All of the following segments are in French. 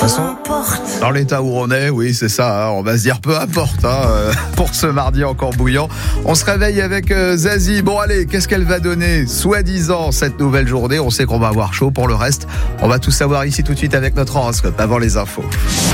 Dans l'état où on est, oui, c'est ça, hein, on va se dire peu importe, pour ce mardi encore bouillant. On se réveille avec Zazie. Bon allez, qu'est-ce qu'elle va donner, soi-disant, cette nouvelle journée? On sait qu'on va avoir chaud. Pour le reste, on va tout savoir ici tout de suite avec notre horoscope, avant les infos.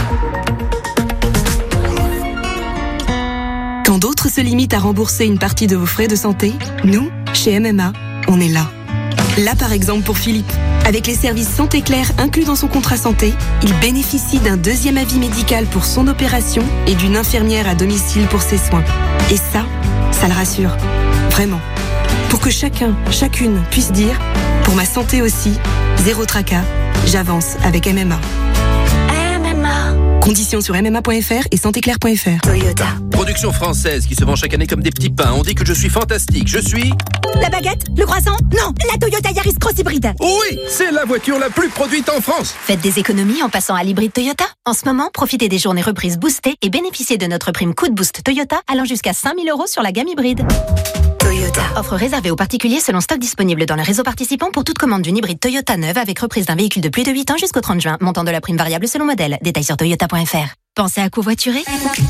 Quand d'autres se limitent à rembourser une partie de vos frais de santé, nous, chez MMA, on est là. Là par exemple pour Philippe. Avec les services Santé Claire inclus dans son contrat santé, il bénéficie d'un deuxième avis médical pour son opération et d'une infirmière à domicile pour ses soins. Et ça le rassure. Vraiment. Pour que chacun, chacune puisse dire « Pour ma santé aussi, zéro tracas, j'avance avec MMA ». Conditions sur mma.fr et santéclair.fr. Toyota. Production française qui se vend chaque année comme des petits pains. On dit que je suis fantastique. Je suis... La baguette? Le croissant? Non, la Toyota Yaris Cross Hybride. Oui, c'est la voiture la plus produite en France. Faites des économies en passant à l'hybride Toyota. En ce moment, profitez des journées reprises boostées et bénéficiez de notre prime Coup de Boost Toyota allant jusqu'à 5 000 € sur la gamme hybride. Toyota. Offre réservée aux particuliers selon stock disponible dans le réseau participant pour toute commande d'une hybride Toyota neuve avec reprise d'un véhicule de plus de 8 ans jusqu'au 30 juin. Montant de la prime variable selon modèle. Détails sur toyota.fr. Pensez à covoiturer?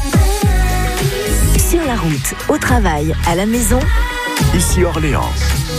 Sur la route, au travail, à la maison. Ici Orléans.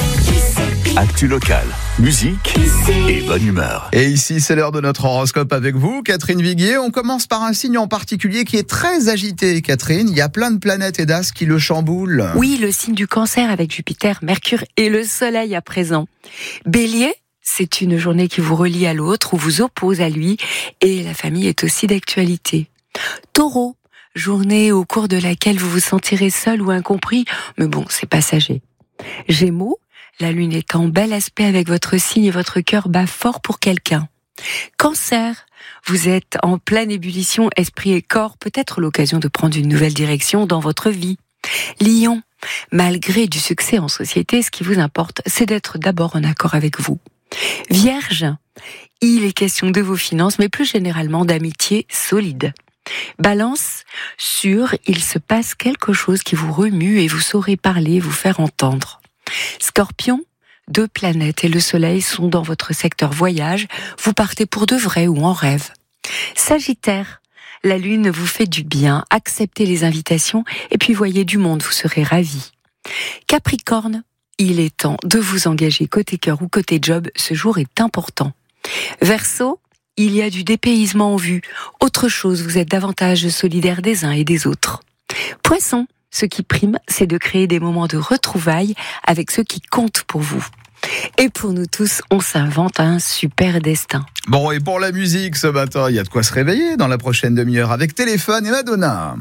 Actu locale, musique et bonne humeur. Et ici, c'est l'heure de notre horoscope avec vous, Catherine Viguier. On commence par un signe en particulier qui est très agité, Catherine. Il y a plein de planètes et d'astres qui le chamboulent. Oui, le signe du Cancer avec Jupiter, Mercure et le Soleil à présent. Bélier, c'est une journée qui vous relie à l'autre ou vous oppose à lui et la famille est aussi d'actualité. Taureau, journée au cours de laquelle vous vous sentirez seul ou incompris, mais bon, c'est passager. Gémeaux, la lune est en bel aspect avec votre signe et votre cœur bat fort pour quelqu'un. Cancer, vous êtes en pleine ébullition, esprit et corps, peut-être l'occasion de prendre une nouvelle direction dans votre vie. Lion, malgré du succès en société, ce qui vous importe, c'est d'être d'abord en accord avec vous. Vierge, il est question de vos finances, mais plus généralement d'amitié solide. Balance, il se passe quelque chose qui vous remue et vous saurez parler, vous faire entendre. Scorpion, 2 planètes et le soleil sont dans votre secteur voyage, vous partez pour de vrai ou en rêve. Sagittaire, la lune vous fait du bien, acceptez les invitations et puis voyez du monde, vous serez ravis. Capricorne, il est temps de vous engager côté cœur ou côté job, ce jour est important. Verseau, il y a du dépaysement en vue. Autre chose, vous êtes davantage solidaires des uns et des autres. Poisson, ce qui prime, c'est de créer des moments de retrouvailles avec ceux qui comptent pour vous. Et pour nous tous, on s'invente un super destin. Bon, et pour la musique ce matin, il y a de quoi se réveiller dans la prochaine demi-heure avec Téléphone et Madonna.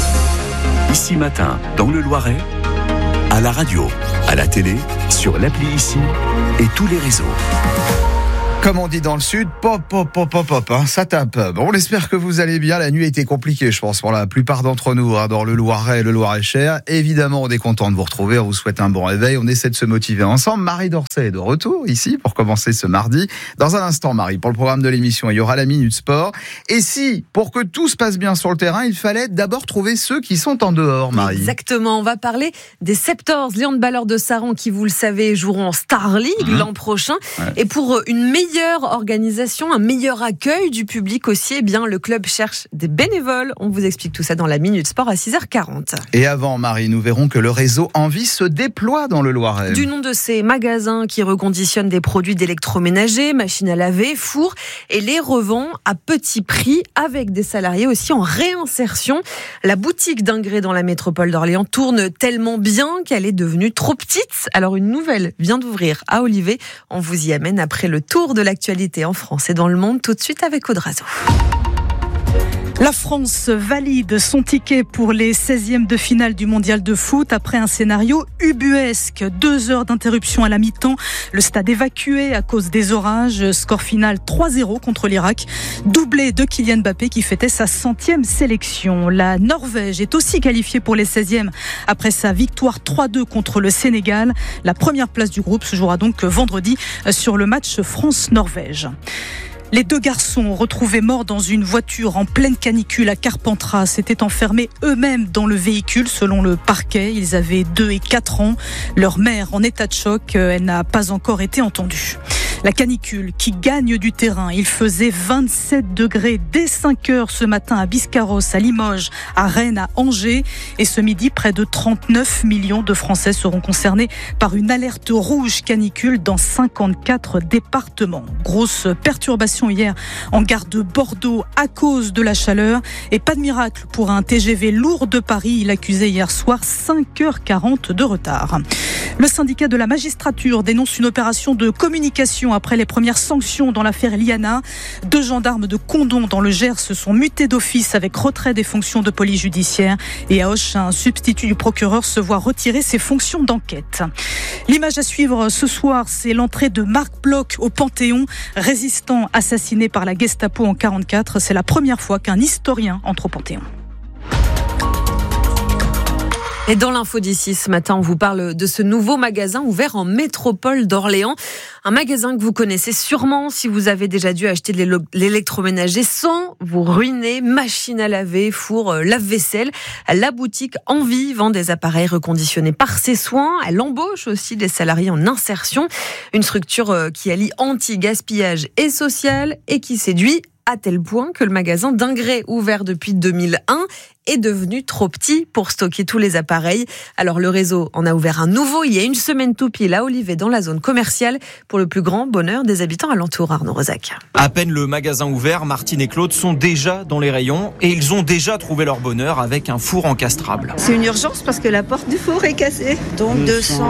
Ici Matin, dans le Loiret, à la radio, à la télé, sur l'appli Ici et tous les réseaux. Comme on dit dans le sud, pop, ça tape. Bon, on espère que vous allez bien. La nuit a été compliquée, je pense, pour la plupart d'entre nous, dans le Loiret et le Loir-et-Cher. Évidemment, on est content de vous retrouver. On vous souhaite un bon réveil. On essaie de se motiver ensemble. Marie Dorset est de retour ici pour commencer ce mardi. Dans un instant, Marie, pour le programme de l'émission, il y aura la Minute Sport. Et si, pour que tout se passe bien sur le terrain, il fallait d'abord trouver ceux qui sont en dehors, Marie. Exactement. On va parler des Septors, les handballeurs de Saran qui, vous le savez, joueront en Star League l'an prochain. Ouais. Et pour une meilleure organisation, un meilleur accueil du public aussi, eh bien, le club cherche des bénévoles. On vous explique tout ça dans la Minute Sport à 6h40. Et avant, Marie, nous verrons que le réseau Envie se déploie dans le Loiret. Du nom de ces magasins qui reconditionnent des produits d'électroménager, machines à laver, fours, et les revend à petit prix avec des salariés aussi en réinsertion. La boutique d'Ingré dans la métropole d'Orléans tourne tellement bien qu'elle est devenue trop petite. Alors une nouvelle vient d'ouvrir à Olivet. On vous y amène après le tour de l'actualité en France et dans le monde, tout de suite avec Audrazo. La France valide son ticket pour les 16e de finale du mondial de foot après un scénario ubuesque. 2 heures d'interruption à la mi-temps, le stade évacué à cause des orages. Score final 3-0 contre l'Irak. Doublé de Kylian Mbappé qui fêtait sa 100e sélection. La Norvège est aussi qualifiée pour les 16e après sa victoire 3-2 contre le Sénégal. La première place du groupe se jouera donc vendredi sur le match France-Norvège. Les 2 garçons retrouvés morts dans une voiture en pleine canicule à Carpentras s'étaient enfermés eux-mêmes dans le véhicule selon le parquet. Ils avaient 2 et 4 ans. Leur mère en état de choc, elle n'a pas encore été entendue. La canicule qui gagne du terrain. Il faisait 27 degrés dès 5 heures ce matin à Biscarrosse, à Limoges, à Rennes, à Angers. Et ce midi, près de 39 millions de Français seront concernés par une alerte rouge canicule dans 54 départements. Grosse perturbation hier en gare de Bordeaux à cause de la chaleur. Et pas de miracle pour un TGV lourd de Paris. Il accusait hier soir 5h40 de retard. Le syndicat de la magistrature dénonce une opération de communication après les premières sanctions dans l'affaire Liana. 2 gendarmes de Condom dans le Gers se sont mutés d'office avec retrait des fonctions de police judiciaire. Et à Auch, un substitut du procureur se voit retirer ses fonctions d'enquête. L'image à suivre ce soir, c'est l'entrée de Marc Bloch au Panthéon, résistant assassiné par la Gestapo en 1944. C'est la première fois qu'un historien entre au Panthéon. Et dans l'info d'ici ce matin, on vous parle de ce nouveau magasin ouvert en métropole d'Orléans. Un magasin que vous connaissez sûrement si vous avez déjà dû acheter de l'électroménager sans vous ruiner. Machine à laver, four, lave-vaisselle. La boutique Envie vend des appareils reconditionnés par ses soins. Elle embauche aussi des salariés en insertion. Une structure qui allie anti-gaspillage et social et qui séduit à tel point que le magasin d'Ingré, ouvert depuis 2001, est devenu trop petit pour stocker tous les appareils. Alors le réseau en a ouvert un nouveau il y a une semaine tout pile à Olivet dans la zone commerciale pour le plus grand bonheur des habitants alentours. Arnaud Rosac. À peine le magasin ouvert, Martine et Claude sont déjà dans les rayons et ils ont déjà trouvé leur bonheur avec un four encastrable. C'est une urgence parce que la porte du four est cassée. Donc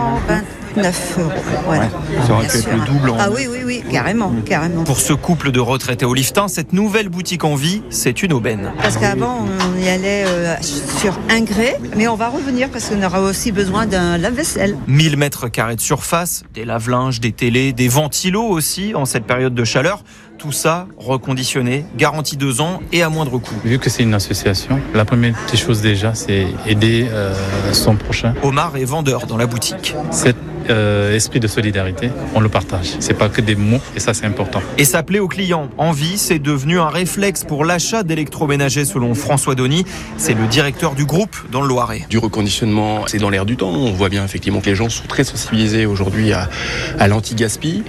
229 €. Voilà. Ça aurait pu être le double. Ah oui, carrément. Pour ce couple de retraités oliftains, cette nouvelle boutique Envie, c'est une aubaine. Parce qu'avant, on y allait sur Ingré, mais on va revenir parce qu'on aura aussi besoin d'un lave-vaisselle. 1000 mètres carrés de surface, des lave-linges, des télés, des ventilos aussi en cette période de chaleur. Tout ça reconditionné, garantie 2 ans et à moindre coût. Vu que c'est une association, la première petite chose déjà, c'est aider son prochain. Omar est vendeur dans la boutique. Cet esprit de solidarité, on le partage. C'est pas que des mots et ça c'est important. Et s'appeler aux clients. Envie, c'est devenu un réflexe pour l'achat d'électroménagers selon François Donny. C'est le directeur du groupe dans le Loiret. Du reconditionnement, c'est dans l'air du temps. On voit bien effectivement que les gens sont très sensibilisés aujourd'hui à l'anti-gaspi.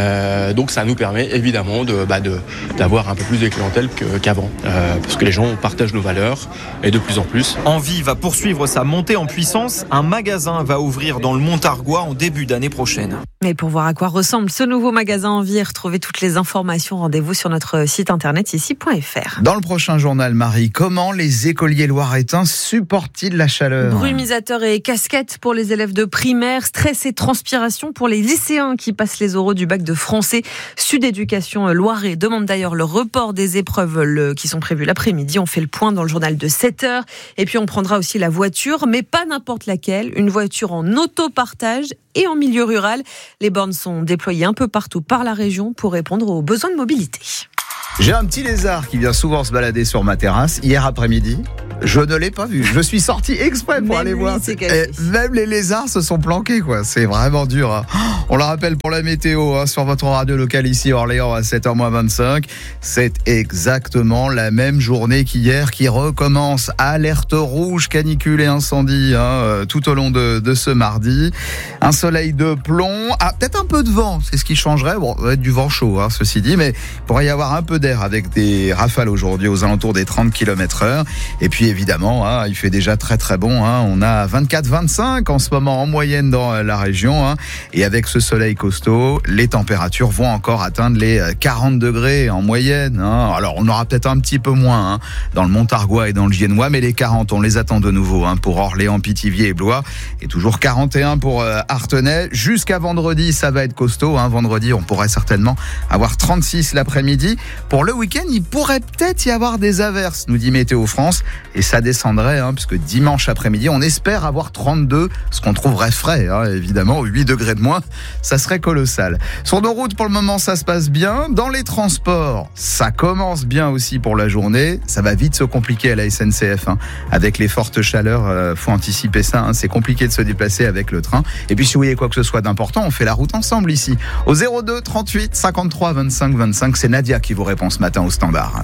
Donc ça nous permet évidemment d'avoir un peu plus de clientèle qu'avant. Parce que les gens partagent nos valeurs et de plus en plus. Envie va poursuivre sa montée en puissance. Un magasin va ouvrir dans le Montargois en début d'année prochaine. Et pour voir à quoi ressemble ce nouveau magasin Envie et retrouver toutes les informations, rendez-vous sur notre site internet ici.fr. Dans le prochain journal, Marie, comment les écoliers loiretains supportent-ils la chaleur ? Brumisateurs et casquettes pour les élèves de primaire, stress et transpiration pour les lycéens qui passent les oraux du bac de français. Sud Éducation Loiret demande d'ailleurs le report des épreuves qui sont prévues l'après-midi. On fait le point dans le journal de 7h. Et puis on prendra aussi la voiture, mais pas n'importe laquelle. Une voiture en autopartage et en milieu rural. Les bornes sont déployées un peu partout par la région pour répondre aux besoins de mobilité. J'ai un petit lézard qui vient souvent se balader sur ma terrasse. Hier après-midi, je ne l'ai pas vu. Je suis sorti exprès pour aller voir. Et même les lézards se sont planqués, quoi. C'est vraiment dur. Hein. On le rappelle pour la météo sur votre radio locale ici Orléans à 7h-25. C'est exactement la même journée qu'hier qui recommence. Alerte rouge, canicule et incendie tout au long de ce mardi. Un soleil de plomb. Ah, peut-être un peu de vent, c'est ce qui changerait. Bon, ça va être du vent chaud, ceci dit, mais il pourrait y avoir un peu d'air avec des rafales aujourd'hui aux alentours des 30 km/h. Et puis évidemment, il fait déjà très très bon. On a 24-25 en ce moment en moyenne dans la région. Et avec ce soleil costaud, les températures vont encore atteindre les 40 degrés en moyenne. Alors on aura peut-être un petit peu moins dans le Montargois et dans le Giennois, mais les 40, on les attend de nouveau pour Orléans, Pithiviers et Blois. Et toujours 41 pour Artenay. Jusqu'à vendredi, ça va être costaud. Vendredi, on pourrait certainement avoir 36 l'après-midi. Pour le week-end, il pourrait peut-être y avoir des averses, nous dit Météo France. Et ça descendrait, puisque dimanche après-midi, on espère avoir 32, ce qu'on trouverait frais, évidemment, 8 degrés de moins, ça serait colossal. Sur nos routes, pour le moment, ça se passe bien. Dans les transports, ça commence bien aussi pour la journée. Ça va vite se compliquer à la SNCF. Avec les fortes chaleurs, faut anticiper ça. C'est compliqué de se déplacer avec le train. Et puis, si vous voyez quoi que ce soit d'important, on fait la route ensemble ici. Au 02 38 53 25 25, c'est Nadia qui vous répond ce matin au standard.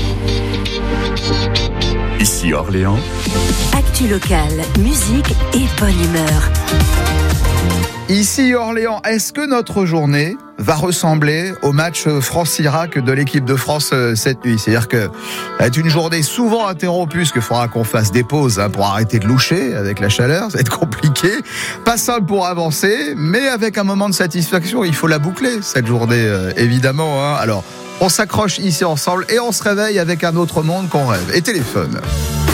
Ici Orléans. Actu locale, musique et bonne humeur. Ici Orléans, est-ce que notre journée va ressembler au match France-Irak de l'équipe de France cette nuit? C'est-à-dire que ça va être une journée souvent interrompue, parce qu'il faudra qu'on fasse des pauses pour arrêter de loucher avec la chaleur, ça va être compliqué. Pas simple pour avancer, mais avec un moment de satisfaction, il faut la boucler cette journée, évidemment. Alors, on s'accroche ici ensemble et on se réveille avec un autre monde qu'on rêve. Et téléphone.